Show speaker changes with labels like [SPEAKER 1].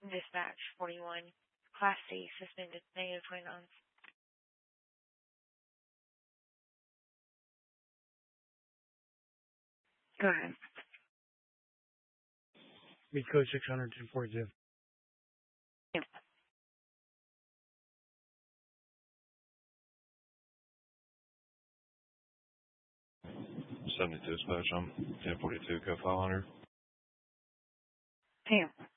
[SPEAKER 1] Dispatch 41. Class C, suspended, negative 29. Go ahead.
[SPEAKER 2] Meet code 600 242.
[SPEAKER 1] Yeah.
[SPEAKER 3] 70 dispatch, I'm 1042, code 500.
[SPEAKER 1] Yeah.